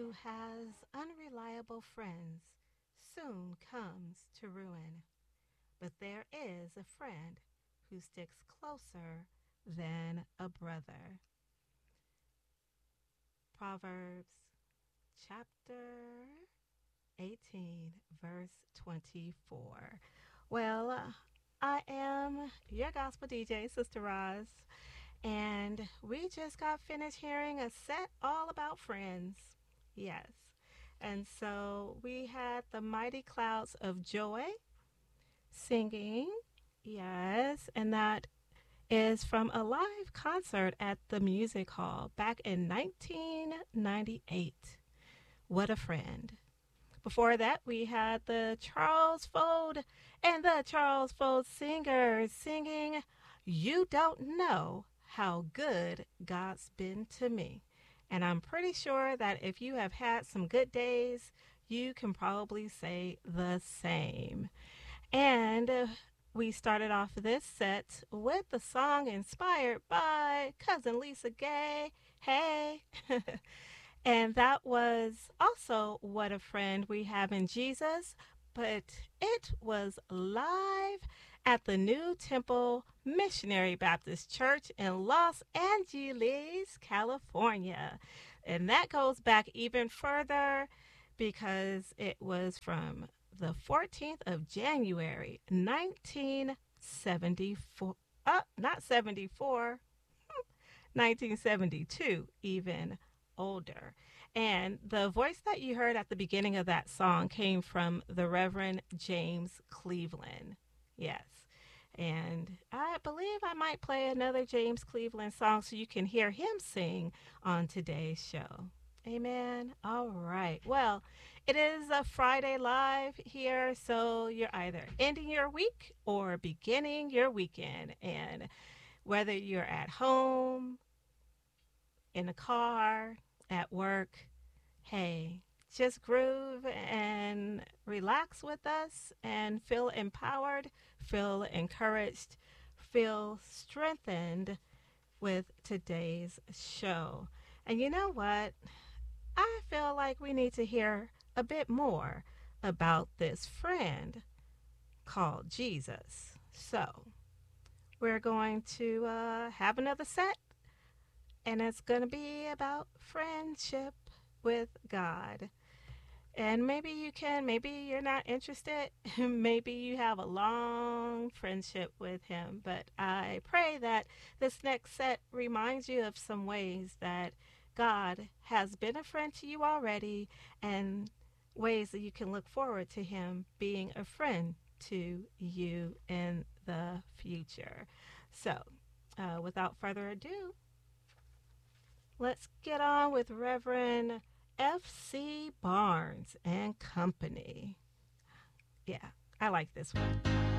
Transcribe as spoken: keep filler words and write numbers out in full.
who has unreliable friends soon comes to ruin, but there is a friend who sticks closer than a brother. Proverbs chapter eighteen, verse twenty-four. Well, uh, I am your gospel D J, Sister Roz, and we just got finished hearing a set all about friends. Yes. And so we had the Mighty Clouds of Joy singing. Yes. And that is from a live concert at the Music Hall back in nineteen ninety-eight. What a friend. Before that, we had the Charles Fold and the Charles Fold Singers singing You Don't Know How Good God's Been to Me. And I'm pretty sure that if you have had some good days, you can probably say the same. And uh, we started off this set with the song inspired by Cousin Lisa Gay. Hey! And that was also What a Friend We Have in Jesus, but it was live at the New Temple Missionary Baptist Church in Los Angeles, California. And that goes back even further because it was from the fourteenth of January, nineteen seventy-four. Uh, not seventy-four, nineteen seventy-two, even older. And the voice that you heard at the beginning of that song came from the Reverend James Cleveland. Yes. And I believe I might play another James Cleveland song so you can hear him sing on today's show. Amen. All right. Well, it is a Friday live here, so you're either ending your week or beginning your weekend. And whether you're at home, in the car, at work, hey, just groove and relax with us and feel empowered, feel encouraged, feel strengthened with today's show. And you know what? I feel like we need to hear a bit more about this friend called Jesus. So, we're going to uh, have another set, and it's going to be about friendship with God. And maybe you can, maybe you're not interested. Maybe you have a long friendship with Him. But I pray that this next set reminds you of some ways that God has been a friend to you already and ways that you can look forward to Him being a friend to you in the future. So, uh, without further ado, let's get on with Reverend F C Barnes and Company. Yeah, I like this one.